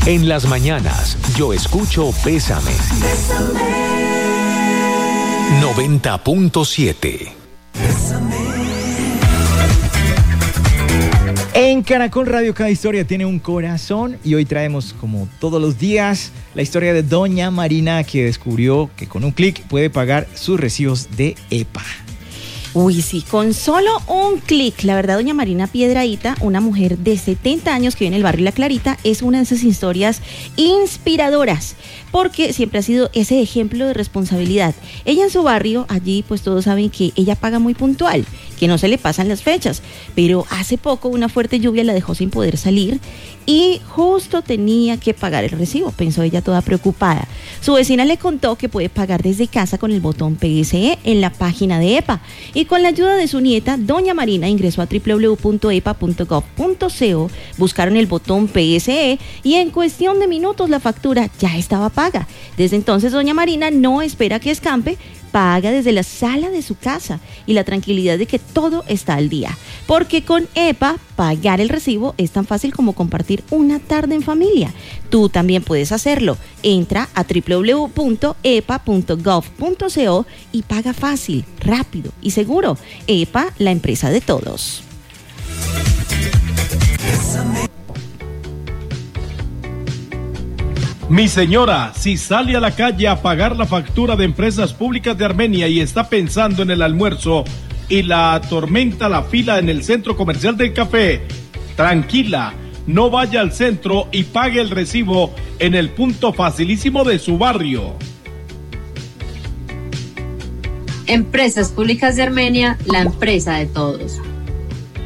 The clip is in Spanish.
En las mañanas, yo escucho Bésame. 90.7. En Caracol Radio cada historia tiene un corazón y hoy traemos, como todos los días, la historia de Doña Marina, que descubrió que con un clic puede pagar sus recibos de EPA. Uy, sí, con solo un clic. La verdad, doña Marina Piedrahita, una mujer de 70 años que vive en el barrio La Clarita, es una de esas historias inspiradoras, porque siempre ha sido ese ejemplo de responsabilidad. Ella en su barrio, allí pues todos saben que ella paga muy puntual, que no se le pasan las fechas, pero hace poco una fuerte lluvia la dejó sin poder salir y justo tenía que pagar el recibo, pensó ella toda preocupada. Su vecina le contó que puede pagar desde casa con el botón PSE en la página de EPA, y con la ayuda de su nieta, doña Marina ingresó a www.epa.gov.co, buscaron el botón PSE y en cuestión de minutos la factura ya estaba paga. Desde entonces doña Marina no espera que escampe, paga desde la sala de su casa y la tranquilidad de que todo está al día. Porque con EPA, pagar el recibo es tan fácil como compartir una tarde en familia. Tú también puedes hacerlo. Entra a www.epa.gov.co y paga fácil, rápido y seguro. EPA, la empresa de todos. Mi señora, si sale a la calle a pagar la factura de Empresas Públicas de Armenia y está pensando en el almuerzo y la atormenta la fila en el centro comercial del café, tranquila, no vaya al centro y pague el recibo en el punto facilísimo de su barrio. Empresas Públicas de Armenia, la empresa de todos.